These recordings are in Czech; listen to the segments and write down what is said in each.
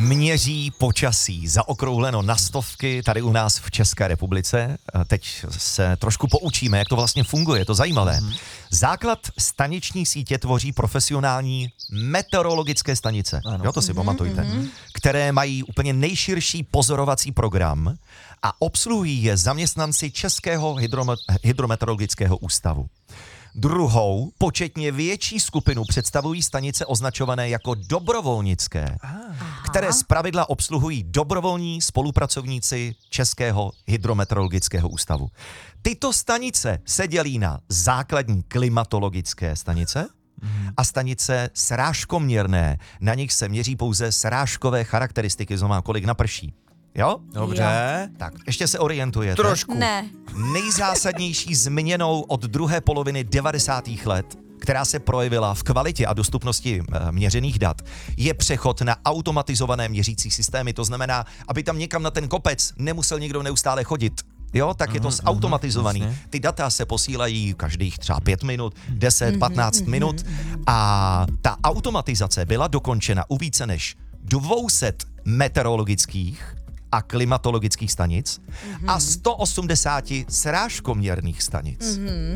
měří počasí zaokrouhleno na stovky tady u nás v České republice. Teď se trošku poučíme, jak to vlastně funguje, je to zajímavé. Základ staniční sítě tvoří profesionální meteorologické stanice, jo, to si pamatujte, které mají úplně nejširší pozorovací program a obsluhují je zaměstnanci Českého hydrometeorologického ústavu. Druhou, početně větší skupinu představují stanice označované jako dobrovolnické, které zpravidla obsluhují dobrovolní spolupracovníci Českého hydrometeorologického ústavu. Tyto stanice se dělí na základní klimatologické stanice a stanice srážkoměrné. Na nich se měří pouze srážkové charakteristiky, znamená kolik naprší. Jo? Dobře. Tak, ještě se orientujete. Trošku. Ne. Nejzásadnější změnou od druhé poloviny 90. let, která se projevila v kvalitě a dostupnosti měřených dat, je přechod na automatizované měřící systémy. To znamená, aby tam někam na ten kopec nemusel někdo neustále chodit. Jo, tak je to zautomatizovaný. Ty data se posílají každých třeba 5 minut, 10, 15 minut a ta automatizace byla dokončena u více než 200 meteorologických a klimatologických stanic a 180 srážkoměrných stanic.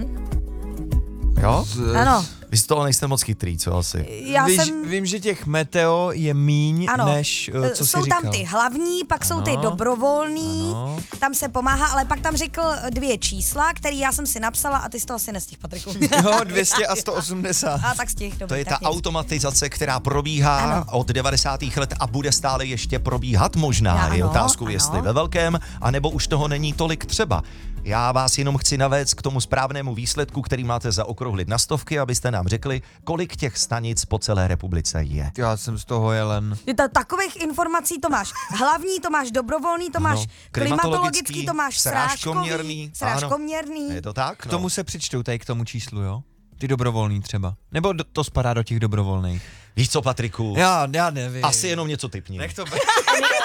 Jo? Ano. Vy z toho nejste moc chytrý, co asi? Vím, že těch meteo je míň, než co jsou jsi říkal. tam ty hlavní, pak jsou ty dobrovolný, tam se pomáhá, ale pak tam řekl 2 čísla, které já jsem si napsala a ty z toho si nestihl, Patriku. Jo, 200 a 180. A tak stih, dobrý. To je tak ta nic. automatizace, která probíhá od 90. let a bude stále ještě probíhat možná. Je otázkou, jestli ve velkém, anebo už toho není tolik třeba. Já vás jenom chci navést k tomu správnému výsledku, který máte zaokrouhlit na stovky, abyste nám řekli, kolik těch stanic po celé republice je. Já jsem z toho jelen. Takových informací to máš hlavní, to máš dobrovolný, to máš klimatologický, to máš srážkoměrný. Je to tak? K tomu se přičtou tady k tomu číslu, jo? Ty dobrovolný třeba. Nebo to spadá do těch dobrovolných. Víš co, Patriku? Já nevím. Asi jenom něco typni. Nech to